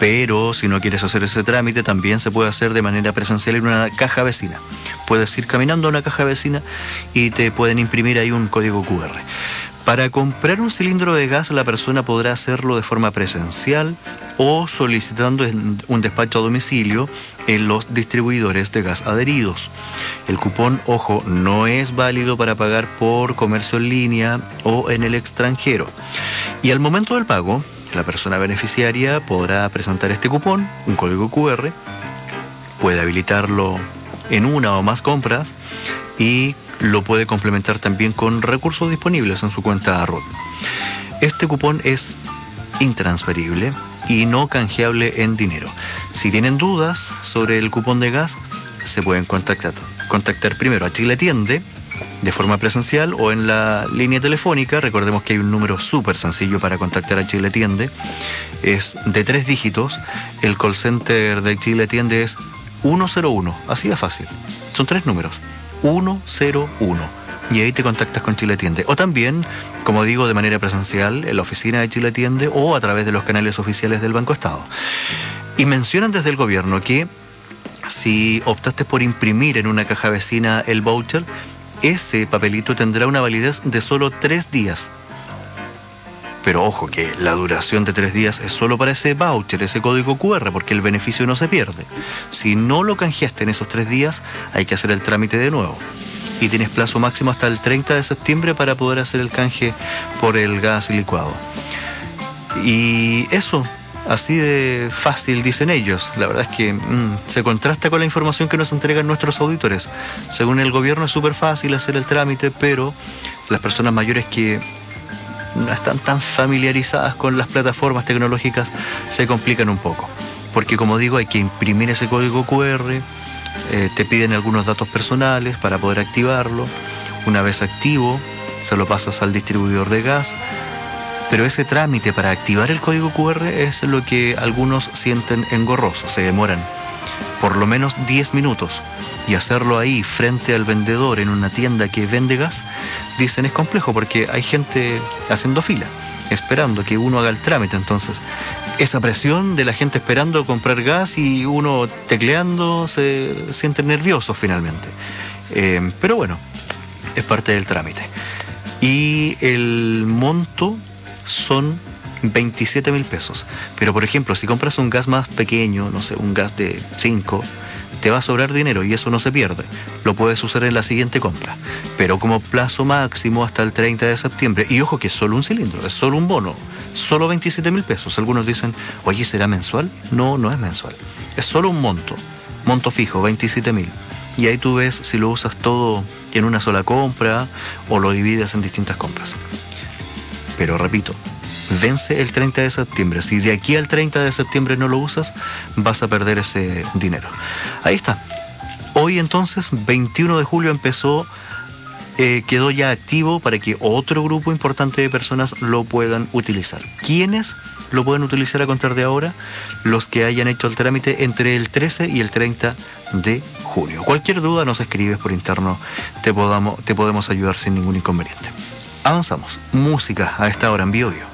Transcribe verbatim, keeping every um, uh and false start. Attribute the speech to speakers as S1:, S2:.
S1: Pero si no quieres hacer ese trámite, también se puede hacer de manera presencial en una caja vecina. Puedes ir caminando a una caja vecina y te pueden imprimir ahí un código cu erre. Para comprar un cilindro de gas, la persona podrá hacerlo de forma presencial o solicitando un despacho a domicilio en los distribuidores de gas adheridos. El cupón, ojo, no es válido para pagar por comercio en línea o en el extranjero. Y al momento del pago, la persona beneficiaria podrá presentar este cupón, un código cu erre, puede habilitarlo en una o más compras y lo puede complementar también con recursos disponibles en su cuenta R U T. Este cupón es intransferible y no canjeable en dinero. Si tienen dudas sobre el cupón de gas, se pueden contactar, contactar primero a Chile Tiende de forma presencial o en la línea telefónica. Recordemos que hay un número súper sencillo para contactar a Chile Tiende. Es de tres dígitos. El call center de Chile Tiende es uno cero uno. Así de fácil. Son tres números. uno cero uno. Y ahí te contactas con Chile Tiende. O también, como digo, de manera presencial en la oficina de Chile Tiende o a través de los canales oficiales del Banco Estado. Y mencionan desde el gobierno que si optaste por imprimir en una caja vecina el voucher, ese papelito tendrá una validez de solo tres días. Pero ojo que la duración de tres días es solo para ese voucher, ese código cu erre, porque el beneficio no se pierde. Si no lo canjeaste en esos tres días, hay que hacer el trámite de nuevo. Y tienes plazo máximo hasta el treinta de septiembre para poder hacer el canje por el gas licuado. Y eso, así de fácil dicen ellos. La verdad es que mmm, se contrasta con la información que nos entregan nuestros auditores. Según el gobierno es súper fácil hacer el trámite, pero las personas mayores que no están tan familiarizadas con las plataformas tecnológicas se complican un poco. Porque como digo, hay que imprimir ese código cu erre, eh, te piden algunos datos personales para poder activarlo. Una vez activo, se lo pasas al distribuidor de gas. Pero ese trámite para activar el código cu erre es lo que algunos sienten engorroso. Se demoran por lo menos diez minutos. Y hacerlo ahí frente al vendedor en una tienda que vende gas, dicen es complejo porque hay gente haciendo fila, esperando que uno haga el trámite. Entonces, esa presión de la gente esperando comprar gas y uno tecleando, se siente nervioso finalmente. Eh, pero bueno, es parte del trámite. Y el monto son veintisiete mil pesos. Pero por ejemplo, si compras un gas más pequeño, no sé, un gas de cinco, te va a sobrar dinero y eso no se pierde. Lo puedes usar en la siguiente compra. Pero como plazo máximo hasta el treinta de septiembre. Y ojo que es solo un cilindro, es solo un bono. Solo veintisiete mil pesos. Algunos dicen, oye, ¿será mensual? No, no es mensual. Es solo un monto. Monto fijo, veintisiete mil. Y ahí tú ves si lo usas todo en una sola compra o lo divides en distintas compras. Pero repito, vence el treinta de septiembre. Si de aquí al treinta de septiembre no lo usas, vas a perder ese dinero. Ahí está. Hoy entonces, veintiuno de julio, empezó, eh, quedó ya activo para que otro grupo importante de personas lo puedan utilizar. ¿Quiénes lo pueden utilizar a contar de ahora? Los que hayan hecho el trámite entre el trece y el treinta de junio. Cualquier duda nos escribes por interno, te, podamos, te podemos ayudar sin ningún inconveniente. Avanzamos. Música a esta hora en Biobío.